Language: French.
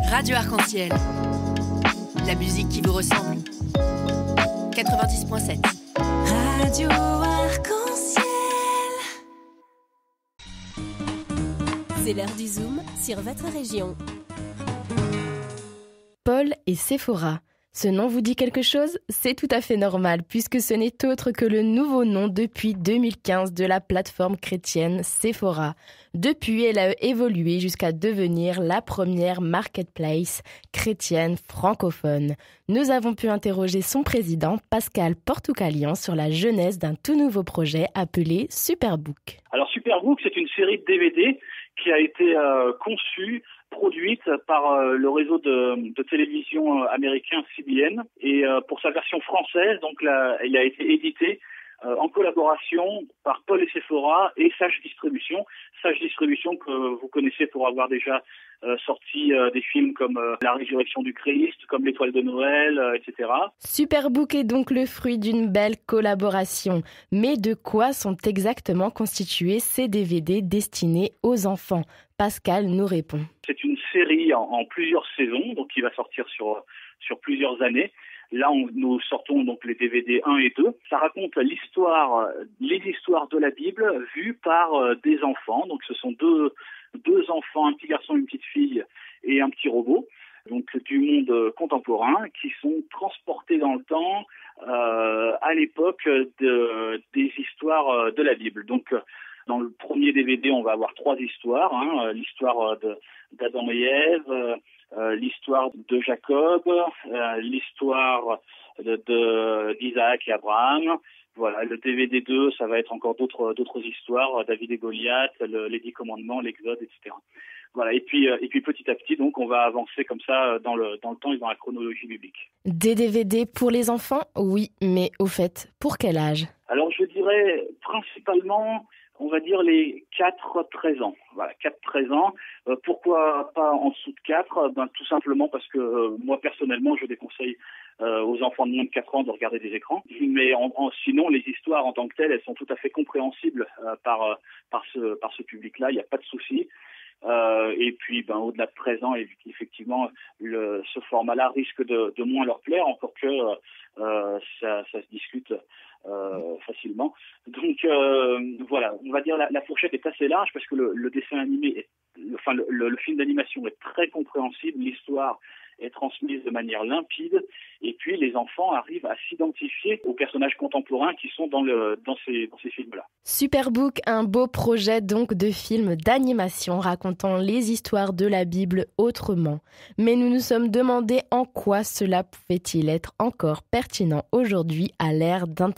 Radio Arc-en-Ciel. La musique qui vous ressemble. 90.7. Radio Arc-en-Ciel. C'est l'heure du Zoom sur votre région. Paul et Sephora. Ce nom vous dit quelque chose ? C'est tout à fait normal puisque ce n'est autre que le nouveau nom depuis 2015 de la plateforme chrétienne Sephora. Depuis, elle a évolué jusqu'à devenir la première marketplace chrétienne francophone. Nous avons pu interroger son président, Pascal Portucalian, sur la genèse d'un tout nouveau projet appelé Superbook. Alors Superbook, c'est une série de DVD qui a été conçue, produite par le réseau de télévision américain CBN, et pour sa version française, donc là, il a été édité en collaboration par Paul et Sephora et Sage Distribution. Sage Distribution que vous connaissez pour avoir déjà sorti des films comme La Résurrection du Christ, comme L'Étoile de Noël, etc. Superbook est donc le fruit d'une belle collaboration. Mais de quoi sont exactement constitués ces DVD destinés aux enfants ? Pascal nous répond. C'est une série en plusieurs saisons, donc qui va sortir sur plusieurs années. Là, nous sortons donc les DVD 1 et 2. Ça raconte les histoires de la Bible vues par des enfants. Donc, ce sont deux enfants, un petit garçon et une petite fille, et un petit robot. Donc, du monde contemporain, qui sont transportés dans le temps à l'époque des histoires de la Bible. Donc, dans le premier DVD, on va avoir 3 histoires. L'histoire d'Adam et Ève, l'histoire de Jacob, l'histoire d'Isaac et Abraham. Voilà, le DVD 2, ça va être encore d'autres histoires, David et Goliath, les 10 commandements, l'Exode, etc. Voilà, et puis petit à petit, donc on va avancer comme ça dans le temps et dans la chronologie biblique. Des DVD pour les enfants ? Oui, mais au fait, pour quel âge ? Alors je dirais principalement, on va dire les 4-13 ans. Voilà, 4-13 ans. Pourquoi pas en dessous de 4 ? Tout simplement parce que moi, personnellement, je déconseille aux enfants de moins de 4 ans de regarder des écrans. Mais sinon, les histoires en tant que telles, elles sont tout à fait compréhensibles par ce public-là. Il n'y a pas de souci. Et puis, au-delà de 13 ans, effectivement, ce format-là risque de moins leur plaire, encore que ça se discute facilement. Donc voilà, on va dire la fourchette est assez large parce que le dessin animé, le film d'animation est très compréhensible, l'histoire est transmise de manière limpide, et puis les enfants arrivent à s'identifier aux personnages contemporains qui sont dans ces films-là. Superbook, un beau projet donc de film d'animation racontant les histoires de la Bible autrement. Mais nous nous sommes demandé en quoi cela pouvait-il être encore pertinent aujourd'hui à l'ère d'Internet.